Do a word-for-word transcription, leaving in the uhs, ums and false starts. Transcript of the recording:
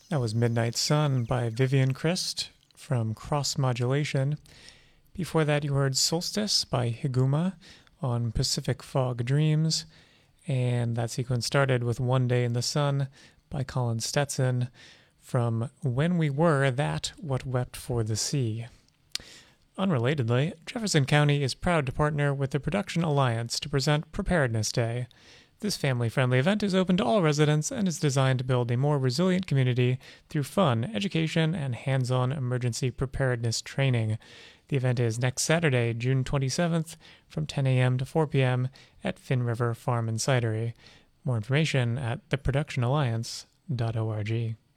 That was Midnight Sun by Vivian Christ from Cross Modulation. Before that, you heard Solstice by Higuma on Pacific Fog Dreams. And that sequence started with One Day in the Sun by Colin Stetson from When We Were That, What Wept for the Sea. Unrelatedly, Jefferson County is proud to partner with the Production Alliance to present Preparedness Day. This family-friendly event is open to all residents and is designed to build a more resilient community through fun, education, and hands-on emergency preparedness training. The event is next Saturday, June twenty-seventh, from ten a.m. to four p.m. at Finn River Farm and Cidery. More information at the production alliance dot org.